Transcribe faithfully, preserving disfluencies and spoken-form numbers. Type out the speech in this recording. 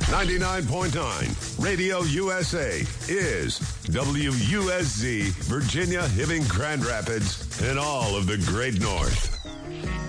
ninety-nine point nine Radio U S A is W U S Z, Virginia, Hibbing, Grand Rapids, and all of the Great North.